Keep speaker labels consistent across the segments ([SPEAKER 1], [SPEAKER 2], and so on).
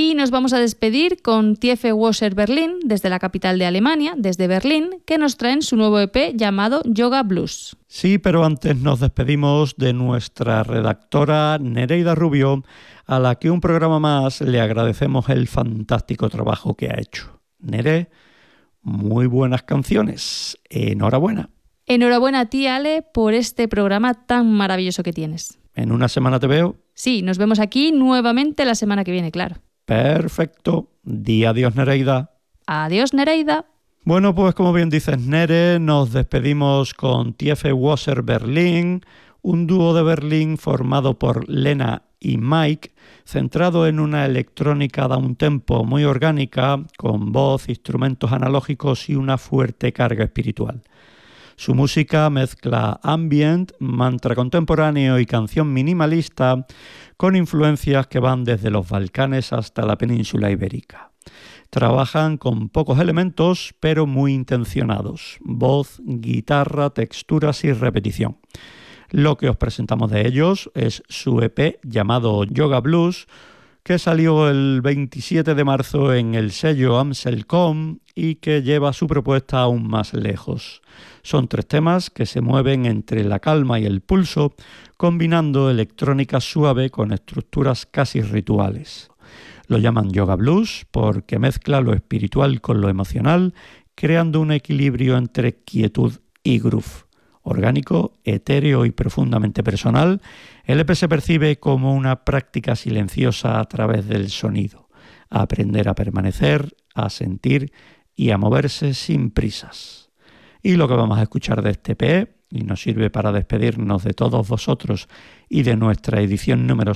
[SPEAKER 1] Y nos vamos a despedir con TF Wasser Berlin, desde la capital de Alemania, desde Berlín, que nos traen su nuevo EP llamado Yoga Blues.
[SPEAKER 2] Sí, pero antes nos despedimos de nuestra redactora Nereida Rubio, a la que un programa más le agradecemos el fantástico trabajo que ha hecho. Nere, muy buenas canciones. Enhorabuena.
[SPEAKER 1] Enhorabuena a ti, Ale, por este programa tan maravilloso que tienes.
[SPEAKER 2] ¿En una semana te veo?
[SPEAKER 1] Sí, nos vemos aquí nuevamente la semana que viene, claro.
[SPEAKER 2] Perfecto. Di adiós, Nereida.
[SPEAKER 1] Adiós, Nereida.
[SPEAKER 2] Bueno, pues como bien dices, Nere, nos despedimos con TF Wasser Berlin, un dúo de Berlín formado por Lena y Mike, centrado en una electrónica downtempo muy orgánica, con voz, instrumentos analógicos y una fuerte carga espiritual. Su música mezcla ambient, mantra contemporáneo y canción minimalista con influencias que van desde los Balcanes hasta la península ibérica. Trabajan con pocos elementos, pero muy intencionados: voz, guitarra, texturas y repetición. Lo que os presentamos de ellos es su EP llamado Yoga Blues, que salió el 27 de marzo en el sello Amselcom y que lleva su propuesta aún más lejos. Son 3 temas que se mueven entre la calma y el pulso, combinando electrónica suave con estructuras casi rituales. Lo llaman Yoga Blues porque mezcla lo espiritual con lo emocional, creando un equilibrio entre quietud y groove. Orgánico, etéreo y profundamente personal, el EP se percibe como una práctica silenciosa a través del sonido. A aprender a permanecer, a sentir y a moverse sin prisas. Y lo que vamos a escuchar de este EP, y nos sirve para despedirnos de todos vosotros y de nuestra edición número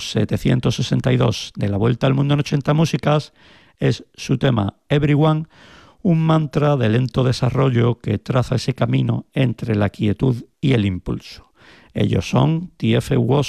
[SPEAKER 2] 762 de La Vuelta al Mundo en 80 Músicas, es su tema Everyone, un mantra de lento desarrollo que traza ese camino entre la quietud y el impulso. Ellos son TF Wasser